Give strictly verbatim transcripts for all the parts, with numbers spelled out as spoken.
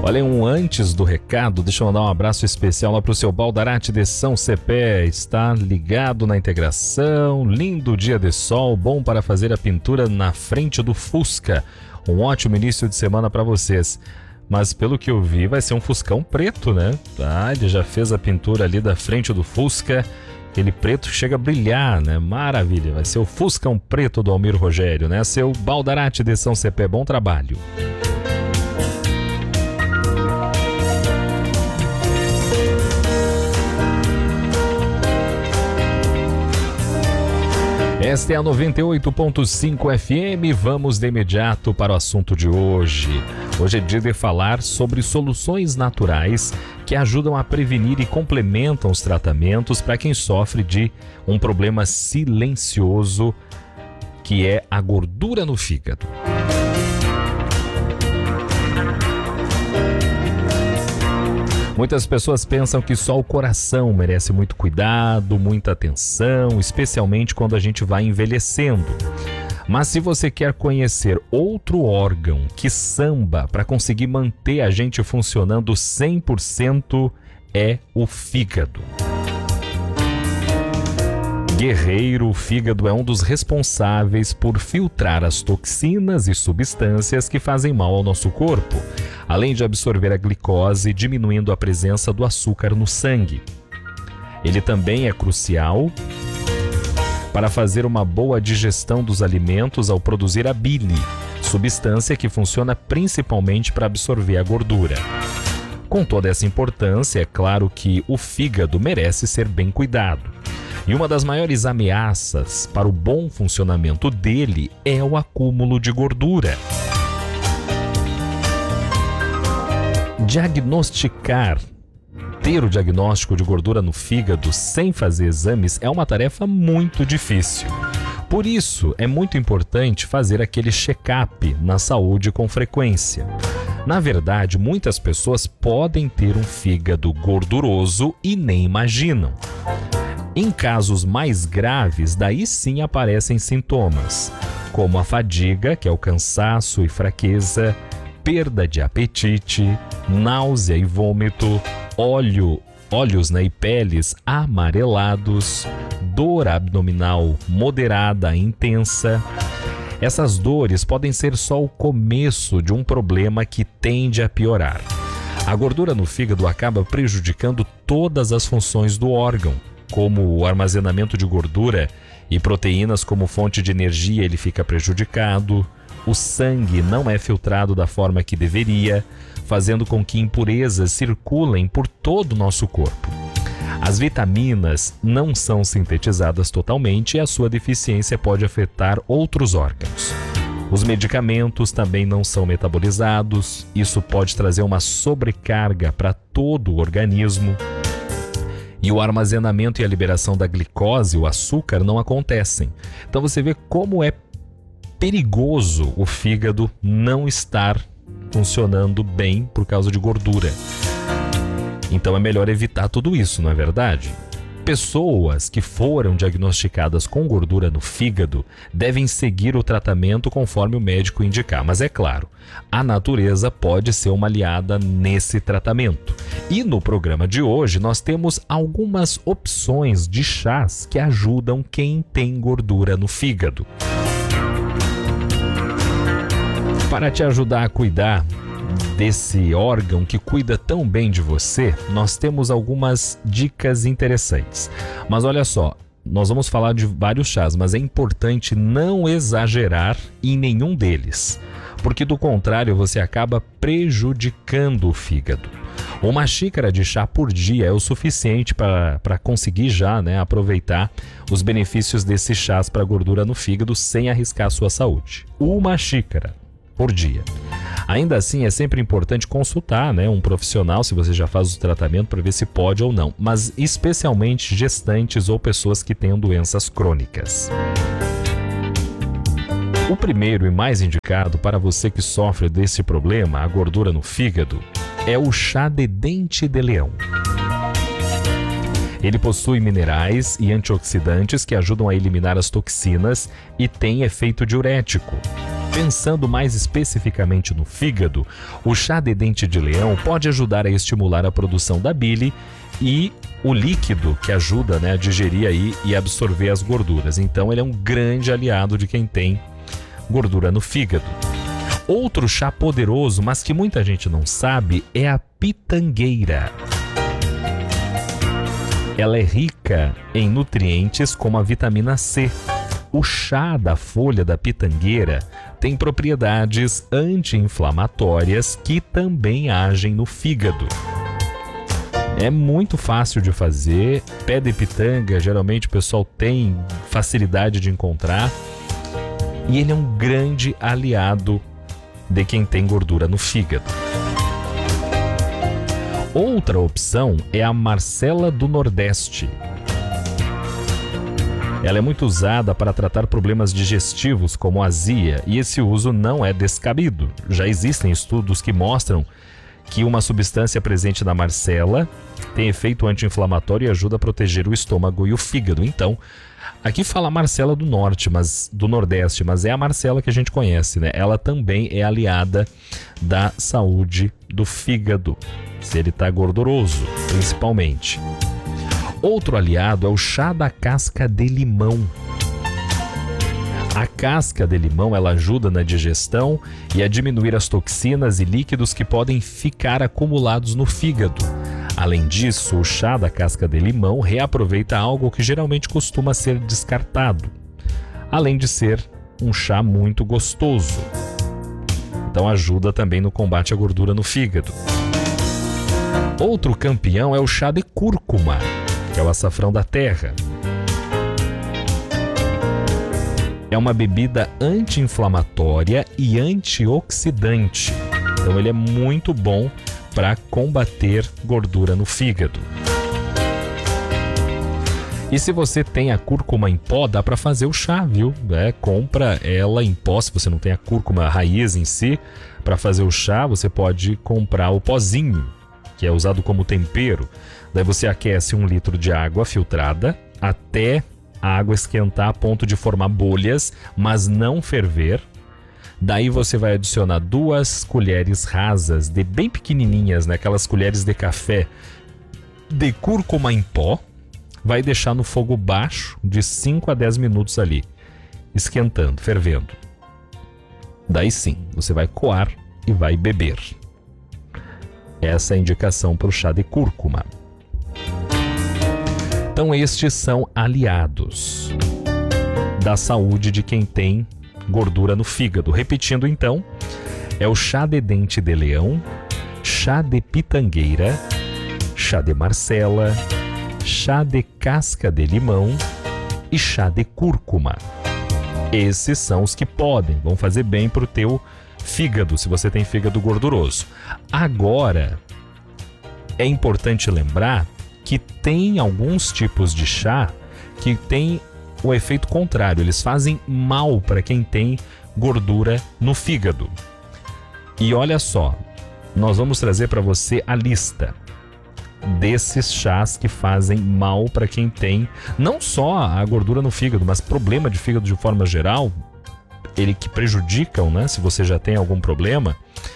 Olha, um antes do recado, deixa eu mandar um abraço especial lá pro seu Baldarate de São Cepé. Está ligado na integração, lindo dia de sol, bom para fazer a pintura na frente do Fusca. Um ótimo início de semana para vocês. Mas pelo que eu vi, vai ser um Fuscão preto, né? Ah, ele já fez a pintura ali da frente do Fusca. Aquele preto chega a brilhar, né? Maravilha, vai ser o Fuscão preto do Almir Rogério, né? Seu Baldarate de São Cepé, bom trabalho. Esta é a noventa e oito ponto cinco F M, vamos de imediato para o assunto de hoje. Hoje é dia de falar sobre soluções naturais que ajudam a prevenir e complementam os tratamentos para quem sofre de um problema silencioso, que é a gordura no fígado. Muitas pessoas pensam que só o coração merece muito cuidado, muita atenção, especialmente quando a gente vai envelhecendo. Mas se você quer conhecer outro órgão que samba para conseguir manter a gente funcionando cem por cento, é o fígado. Guerreiro, o fígado é um dos responsáveis por filtrar as toxinas e substâncias que fazem mal ao nosso corpo, além de absorver a glicose, diminuindo a presença do açúcar no sangue. Ele também é crucial para fazer uma boa digestão dos alimentos ao produzir a bile, substância que funciona principalmente para absorver a gordura. Com toda essa importância, é claro que o fígado merece ser bem cuidado. E uma das maiores ameaças para o bom funcionamento dele é o acúmulo de gordura. Diagnosticar, ter o diagnóstico de gordura no fígado sem fazer exames é uma tarefa muito difícil. Por isso, é muito importante fazer aquele check-up na saúde com frequência. Na verdade, muitas pessoas podem ter um fígado gorduroso e nem imaginam. Em casos mais graves, daí sim aparecem sintomas, como a fadiga, que é o cansaço e fraqueza, perda de apetite, náusea e vômito, óleo, olhos, né, e peles amarelados, dor abdominal moderada e intensa. Essas dores podem ser só o começo de um problema que tende a piorar. A gordura no fígado acaba prejudicando todas as funções do órgão, como o armazenamento de gordura e proteínas como fonte de energia, ele fica prejudicado. O sangue não é filtrado da forma que deveria, fazendo com que impurezas circulem por todo o nosso corpo. As vitaminas não são sintetizadas totalmente e a sua deficiência pode afetar outros órgãos. Os medicamentos também não são metabolizados, isso pode trazer uma sobrecarga para todo o organismo. E o armazenamento e a liberação da glicose, o açúcar, não acontecem. Então você vê como é perigoso o fígado não estar funcionando bem por causa de gordura. Então é melhor evitar tudo isso, não é verdade? Pessoas que foram diagnosticadas com gordura no fígado devem seguir o tratamento conforme o médico indicar. Mas é claro, a natureza pode ser uma aliada nesse tratamento. E no programa de hoje nós temos algumas opções de chás que ajudam quem tem gordura no fígado. Para te ajudar a cuidar desse órgão que cuida tão bem de você, nós temos algumas dicas interessantes. Mas olha só, nós vamos falar de vários chás, mas é importante não exagerar em nenhum deles, porque do contrário você acaba prejudicando o fígado. Uma xícara de chá por dia é o suficiente para conseguir já, né, aproveitar os benefícios desses chás para gordura no fígado sem arriscar a sua saúde. Uma xícara por dia. Ainda assim, é sempre importante consultar, né, um profissional se você já faz o tratamento para ver se pode ou não, mas especialmente gestantes ou pessoas que tenham doenças crônicas. O primeiro e mais indicado para você que sofre desse problema, a gordura no fígado, é o chá de dente de leão. Ele possui minerais e antioxidantes que ajudam a eliminar as toxinas e tem efeito diurético. Pensando mais especificamente no fígado, o chá de dente de leão pode ajudar a estimular a produção da bile e o líquido que ajuda, né, a digerir aí e absorver as gorduras. Então ele é um grande aliado de quem tem gordura no fígado. Outro chá poderoso, mas que muita gente não sabe, é a pitangueira. Ela é rica em nutrientes como a vitamina C. O chá da folha da pitangueira tem propriedades anti-inflamatórias que também agem no fígado. É muito fácil de fazer. Pé de pitanga, geralmente o pessoal tem facilidade de encontrar. E ele é um grande aliado de quem tem gordura no fígado. Outra opção é a Marcela do Nordeste. Ela é muito usada para tratar problemas digestivos como azia, e esse uso não é descabido. Já existem estudos que mostram que uma substância presente na Marcela tem efeito anti-inflamatório e ajuda a proteger o estômago e o fígado. Então, aqui fala Marcela do Norte, mas do Nordeste, mas é a Marcela que a gente conhece, né? Ela também é aliada da saúde do fígado, se ele está gorduroso, principalmente. Outro aliado é o chá da casca de limão. A casca de limão, ela ajuda na digestão e a diminuir as toxinas e líquidos que podem ficar acumulados no fígado. Além disso, o chá da casca de limão reaproveita algo que geralmente costuma ser descartado, além de ser um chá muito gostoso. Então ajuda também no combate à gordura no fígado. Outro campeão é o chá de cúrcuma, que é o açafrão da terra. É uma bebida anti-inflamatória e antioxidante. Então ele é muito bom para combater gordura no fígado. E se você tem a cúrcuma em pó, dá para fazer o chá, viu? É, compra ela em pó. Se você não tem a cúrcuma a raiz em si, para fazer o chá, você pode comprar o pozinho, que é usado como tempero. Daí você aquece um litro de água filtrada até a água esquentar a ponto de formar bolhas, mas não ferver. Daí você vai adicionar duas colheres rasas, de bem pequenininhas, né? Aquelas colheres de café de cúrcuma em pó. Vai deixar no fogo baixo de cinco a dez minutos ali, esquentando, fervendo. Daí sim, você vai coar e vai beber. Essa é a indicação para o chá de cúrcuma. Então estes são aliados da saúde de quem tem gordura no fígado. Repetindo então, é o chá de dente de leão, chá de pitangueira, chá de Marcela, chá de casca de limão e chá de cúrcuma. Esses são os que podem, vão fazer bem para o teu fígado, se você tem fígado gorduroso. Agora, é importante lembrar que tem alguns tipos de chá que tem o efeito contrário. Eles fazem mal para quem tem gordura no fígado. E olha só, nós vamos trazer para você a lista desses chás que fazem mal para quem tem não só a gordura no fígado, mas problema de fígado de forma geral, ele que prejudicam, né? Se você já tem algum problema,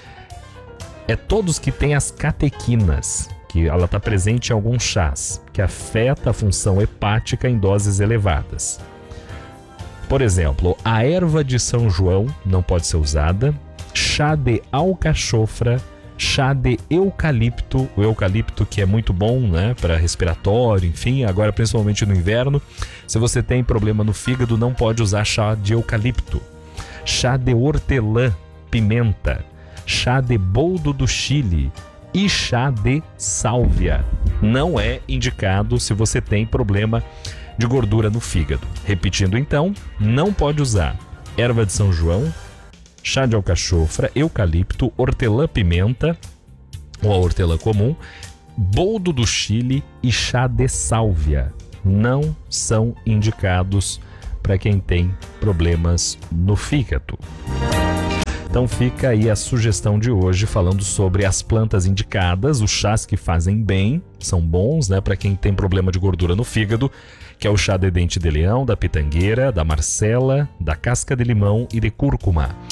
é todos que têm as catequinas, que ela está presente em alguns chás, que afeta a função hepática em doses elevadas. Por exemplo, a erva de São João não pode ser usada, chá de alcachofra, chá de eucalipto, o eucalipto que é muito bom, né, para respiratório, enfim, agora principalmente no inverno. Se você tem problema no fígado, não pode usar chá de eucalipto. Chá de hortelã, pimenta, chá de boldo do Chile e chá de sálvia. Não é indicado se você tem problema de gordura no fígado. Repetindo então, não pode usar erva de São João, chá de alcachofra, eucalipto, hortelã-pimenta, ou a hortelã comum, boldo do Chile e chá de sálvia. Não são indicados para quem tem problemas no fígado. Então fica aí a sugestão de hoje falando sobre as plantas indicadas, os chás que fazem bem, são bons, né, para quem tem problema de gordura no fígado, que é o chá de dente de leão, da pitangueira, da Marcela, da casca de limão e de cúrcuma.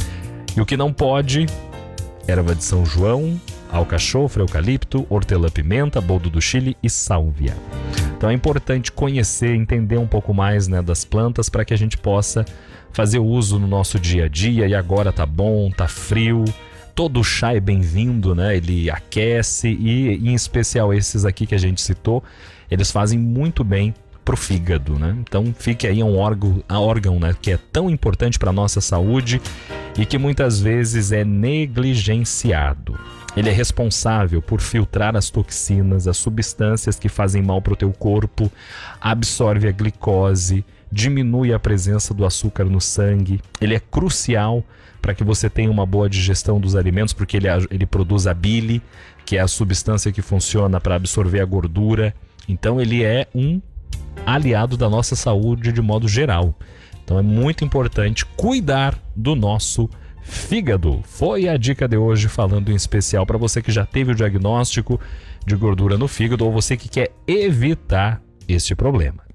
E o que não pode, erva de São João, alcachofra, eucalipto, hortelã-pimenta, boldo do Chile e sálvia. Então é importante conhecer, entender um pouco mais, né, das plantas para que a gente possa fazer uso no nosso dia a dia. E agora tá bom, tá frio, todo chá é bem-vindo, né? Ele aquece e, em especial, esses aqui que a gente citou, eles fazem muito bem pro fígado, né? Então fique aí um órgão, um órgão, né, que é tão importante para nossa saúde e que muitas vezes é negligenciado. Ele é responsável por filtrar as toxinas, as substâncias que fazem mal para o teu corpo, absorve a glicose, diminui a presença do açúcar no sangue. Ele é crucial para que você tenha uma boa digestão dos alimentos, porque ele, ele produz a bile, que é a substância que funciona para absorver a gordura. Então ele é um aliado da nossa saúde de modo geral. Então é muito importante cuidar do nosso fígado. Foi a dica de hoje, falando em especial para você que já teve o diagnóstico de gordura no fígado ou você que quer evitar este problema.